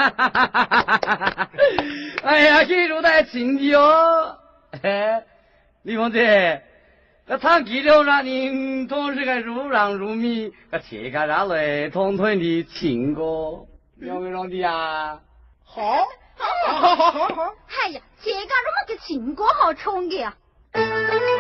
哎呀，记住带亲戚哦。哎，李凤姐，那长期了让您总是个如狼如迷，个切开那类通通的情歌，有没有的啊？ 好，好。 哎呀，这个那么个情歌好冲的呀！